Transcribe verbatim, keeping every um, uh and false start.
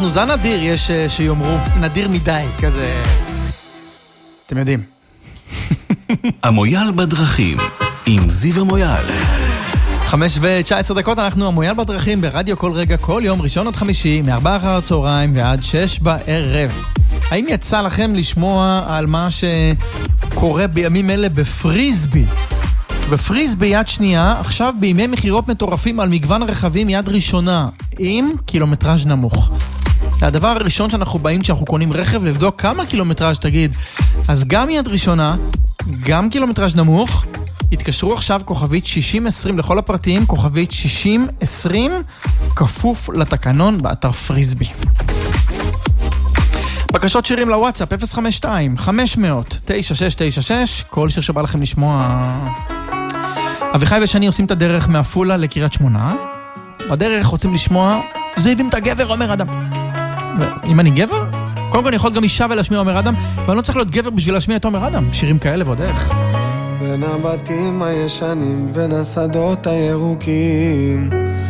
אנחנו זן נדיר, יש שיאמרו, נדיר מדי, כזה, אתם יודעים. המויאל בדרכים, עם זיו המויאל. חמש ותשע עשרה דקות, אנחנו המויאל בדרכים ברדיו כל רגע, כל יום ראשון עד חמישי, מארבע אחר הצהריים ועד שש בערב. האם יצא לכם לשמוע על מה שקורה בימים אלה בפריסבי? בפריסבי יד שנייה, עכשיו בימי מחירות מטורפים על מגוון רכבים יד ראשונה, עם קילומטראז' נמוך. זה הדבר הראשון שאנחנו באים כשאנחנו קונים רכב, לבדוק כמה קילומטראז' תגיד. אז גם יד ראשונה, גם קילומטראז' נמוך, התקשרו עכשיו כוכבית שישים עשרים לכל הפרטים, כוכבית שישים עשרים, כפוף לתקנון באתר פריסבי. בקשות שירים לוואטסאפ אפס חמש שתיים חמש אפס אפס תשע שש תשע שש, כל שיר שבא לכם לשמוע. אביחי ושני עושים את הדרך מאפולה לקריית שמונה. בדרך רוצים לשמוע זיו אם אתה גבר אומר אדם. אם אני גבר? קודם כל אני יכול גם אישה ולהשמיע אומר אדם, ואני לא צריך להיות גבר בשביל להשמיע את אומר אדם. שירים כאלה ועוד איך. בין הבתים הישנים, בין השדות הירוקים,